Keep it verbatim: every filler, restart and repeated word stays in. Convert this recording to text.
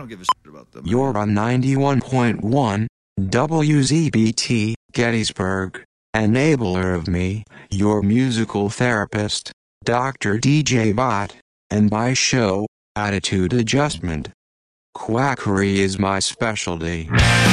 give a shit about them. You're on ninety-one point one, W Z B T, Gettysburg. Enabler of me, your musical therapist, Doctor D J Bot, and my show, Attitude Adjustment. Quackery is my specialty.